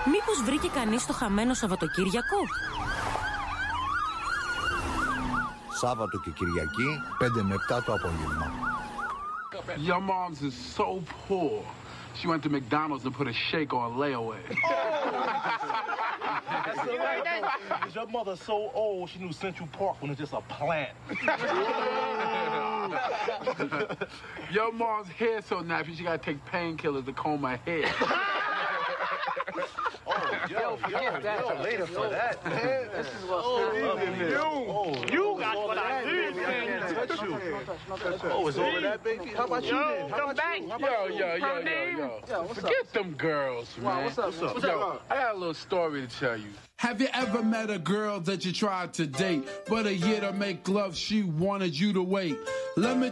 Μήπως βρήκε κανείς το χαμένο Σαββατοκύριακο? Σάββατο και Κυριακή, 5 με 7 το απόγευμα. Your mom's is so poor. She went to McDonald's and put a shake on layaway. Your mother's so old, she knew Central Park when it's just a plant. Your mom's hair so nappy, she gotta take painkillers to comb her hair. Yo, later for that, man. This is what's you got what I need, man. Oh, it's over that, baby? How about you then? How about you? Yo. Forget them girls, man. What's up? Yo, I got a little story to tell you. Have you ever met a girl that you tried to date, but a year to make love she wanted you to wait? Let me